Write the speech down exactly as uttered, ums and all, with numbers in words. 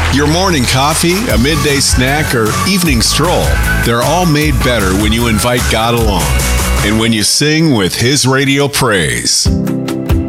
Your morning coffee, a midday snack, or evening stroll, they're all made better when you invite God along and when you sing with His radio praise.